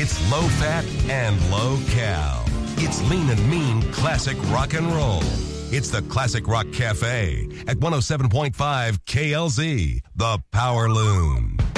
It's low fat and low cal. It's lean and mean classic rock and roll. It's the Classic Rock Cafe at 107.5 KLZ, the Power Loon.